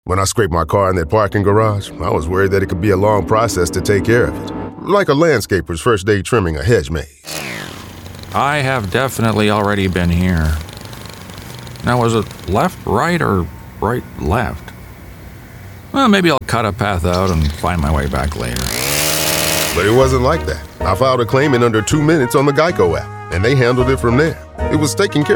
When I scraped my car in that parking garage, I was worried that it could be a long process to take care of it. Like a landscaper's first day trimming a hedge maze. I have definitely already been here. Now, was it left, right, or right, left? Well, maybe I'll cut a path out and find my way back later. But it wasn't like that. I filed a claim in under 2 minutes on the Geico app, and they handled it from there. It was taken care of.